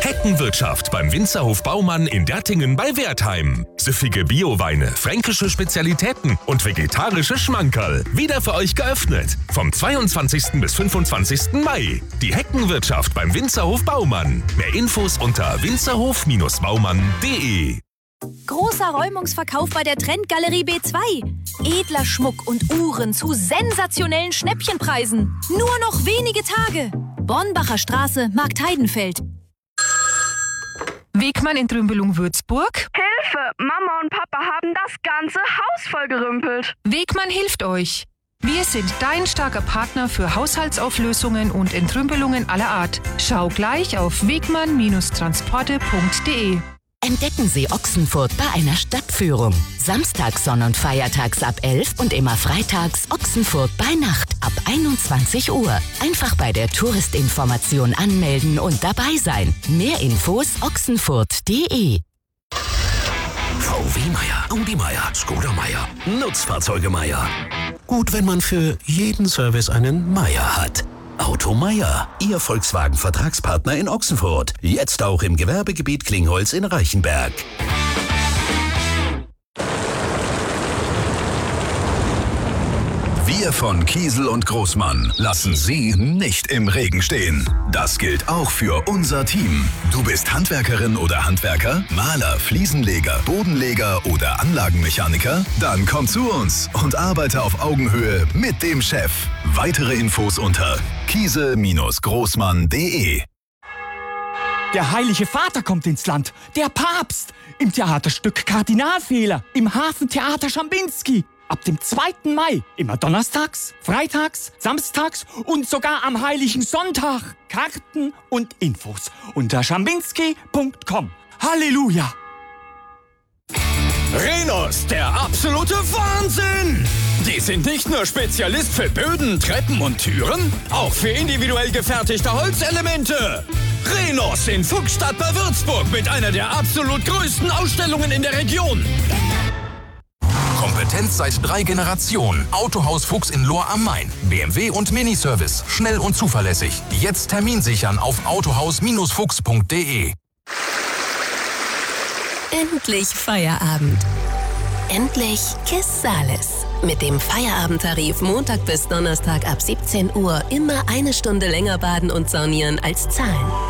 Heckenwirtschaft beim Winzerhof Baumann in Dertingen bei Wertheim. Süffige Bioweine, fränkische Spezialitäten und vegetarische Schmankerl. Wieder für euch geöffnet. Vom 22. bis 25. Mai. Die Heckenwirtschaft beim Winzerhof Baumann. Mehr Infos unter winzerhof-baumann.de. Großer Räumungsverkauf bei der Trendgalerie B2. Edler Schmuck und Uhren zu sensationellen Schnäppchenpreisen. Nur noch wenige Tage. Bornbacher Straße, Marktheidenfeld. Wegmann in Trümbelung-Würzburg. Hilfe! Mama und Papa haben das ganze Haus vollgerümpelt. Wegmann hilft euch. Wir sind dein starker Partner für Haushaltsauflösungen und Entrümpelungen aller Art. Schau gleich auf wegmann-transporte.de. Entdecken Sie Ochsenfurt bei einer Stadtführung. Samstags, Sonn- und Feiertags ab 11 und immer freitags Ochsenfurt bei Nacht ab 21 Uhr. Einfach bei der Touristinformation anmelden und dabei sein. Mehr Infos ochsenfurt.de. VW Meier, Audi Meier, Skoda Meier, Nutzfahrzeuge Meier. Gut, wenn man für jeden Service einen Meier hat. Auto Meier, Ihr Volkswagen-Vertragspartner in Ochsenfurt. Jetzt auch im Gewerbegebiet Klingholz in Reichenberg. Wir von Kiesel und Großmann lassen Sie nicht im Regen stehen. Das gilt auch für unser Team. Du bist Handwerkerin oder Handwerker, Maler, Fliesenleger, Bodenleger oder Anlagenmechaniker? Dann komm zu uns und arbeite auf Augenhöhe mit dem Chef. Weitere Infos unter kiesel-großmann.de. Der Heilige Vater kommt ins Land, der Papst, im Theaterstück Kardinalfehler, im Hafentheater Schambinski. Ab dem 2. Mai, immer donnerstags, freitags, samstags und sogar am Heiligen Sonntag. Karten und Infos unter schambinski.com. Halleluja! Rhenus, der absolute Wahnsinn! Die sind nicht nur Spezialist für Böden, Treppen und Türen, auch für individuell gefertigte Holzelemente. Rhenus in Fuchsstadt bei Würzburg mit einer der absolut größten Ausstellungen in der Region. Kompetenz seit 3 Generationen. Autohaus Fuchs in Lohr am Main. BMW und Miniservice. Schnell und zuverlässig. Jetzt Termin sichern auf autohaus-fuchs.de. Endlich Feierabend. Endlich KISS Sales. Mit dem Feierabendtarif Montag bis Donnerstag ab 17 Uhr immer eine Stunde länger baden und saunieren als zahlen.